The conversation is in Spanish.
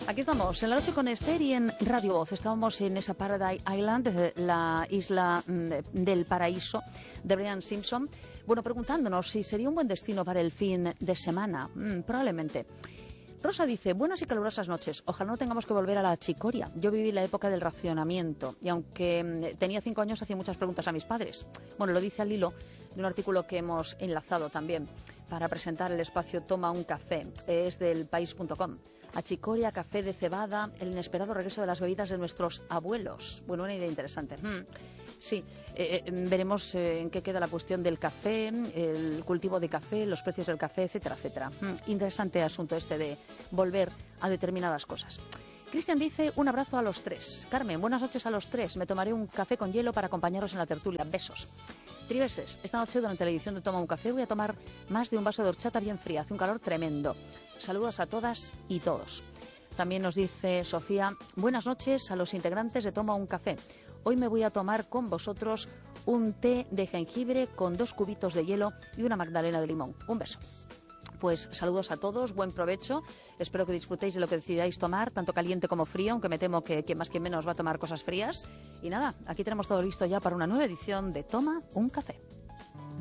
Aquí estamos, en la noche con Esther y en Radio Voz. Estábamos en esa Paradise Island, la isla del paraíso de Brian Simpson. Bueno, preguntándonos si sería un buen destino para el fin de semana. Probablemente. Rosa dice, buenas y calurosas noches. Ojalá no tengamos que volver a la chicoria. Yo viví la época del racionamiento y aunque tenía 5 años hacía muchas preguntas a mis padres. Bueno, lo dice al hilo de un artículo que hemos enlazado también para presentar el espacio Toma un café. Es del país.com. Achicoria, café de cebada, el inesperado regreso de las bebidas de nuestros abuelos. Bueno, una idea interesante. Sí, veremos en qué queda la cuestión del café, el cultivo de café, los precios del café, etcétera, etcétera. Interesante asunto este de volver a determinadas cosas. Cristian dice, un abrazo a los tres. Carmen, buenas noches a los tres. Me tomaré un café con hielo para acompañaros en la tertulia. Besos. Triveses, esta noche durante la edición de Toma un café voy a tomar más de un vaso de horchata bien fría. Hace un calor tremendo. Saludos a todas y todos. También nos dice Sofía, buenas noches a los integrantes de Toma un café. Hoy me voy a tomar con vosotros un té de jengibre con 2 cubitos de hielo y una magdalena de limón. Un beso. Pues saludos a todos, buen provecho. Espero que disfrutéis de lo que decidáis tomar, tanto caliente como frío, aunque me temo que quien más que menos va a tomar cosas frías. Y nada, aquí tenemos todo listo ya para una nueva edición de Toma un café.